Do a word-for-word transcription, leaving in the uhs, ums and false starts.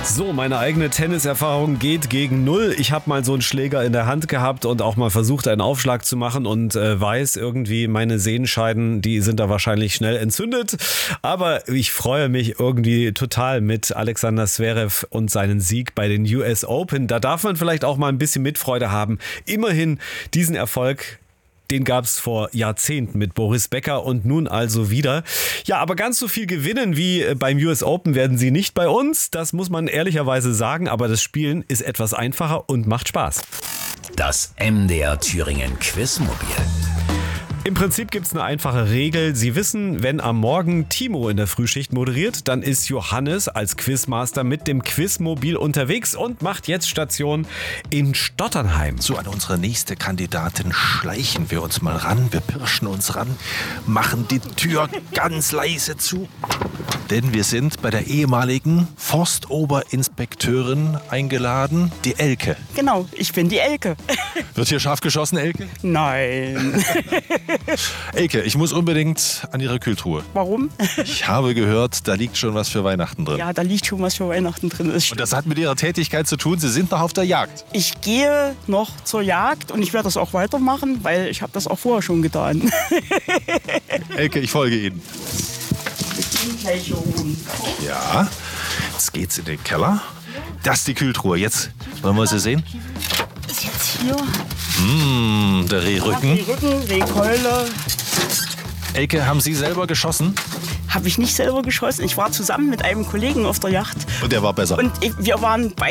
So, meine eigene Tenniserfahrung geht gegen null. Ich habe mal so einen Schläger in der Hand gehabt und auch mal versucht, einen Aufschlag zu machen und äh, weiß irgendwie, meine Sehenscheiden, die sind da wahrscheinlich schnell entzündet. Aber ich freue mich irgendwie total mit Alexander Zverev und seinen Sieg bei den U S Open. Da darf man vielleicht auch mal ein bisschen Mitfreude haben. Immerhin diesen Erfolg, den gab es vor Jahrzehnten mit Boris Becker und nun also wieder. Ja, aber ganz so viel gewinnen wie beim U S Open werden sie nicht bei uns. Das muss man ehrlicherweise sagen, aber das Spielen ist etwas einfacher und macht Spaß. Das M D R Thüringen Quizmobil. Im Prinzip gibt es eine einfache Regel. Sie wissen, wenn am Morgen Timo in der Frühschicht moderiert, dann ist Johannes als Quizmaster mit dem Quizmobil unterwegs und macht jetzt Station in Stotternheim. So, an unsere nächste Kandidatin schleichen wir uns mal ran. Wir pirschen uns ran, machen die Tür ganz leise zu. Denn wir sind bei der ehemaligen Forstoberinspekteurin eingeladen, die Elke. Genau, ich bin die Elke. Wird hier scharf geschossen, Elke? Nein. Elke, ich muss unbedingt an Ihre Kühltruhe. Warum? Ich habe gehört, da liegt schon was für Weihnachten drin. Ja, da liegt schon was für Weihnachten drin. Das Und das hat mit Ihrer Tätigkeit zu tun, Sie sind noch auf der Jagd. Ich gehe noch zur Jagd und ich werde das auch weitermachen, weil ich habe das auch vorher schon getan. Elke, ich folge Ihnen. Ja, jetzt geht's in den Keller. Das ist die Kühltruhe. Jetzt wollen wir sie sehen. Ist jetzt hier. Mmh, der Rehrücken. Rehrücken, Rehkeule. Elke, haben Sie selber geschossen? Habe ich nicht selber geschossen. Ich war zusammen mit einem Kollegen auf der Yacht. Und der war besser. Und ich, wir waren beide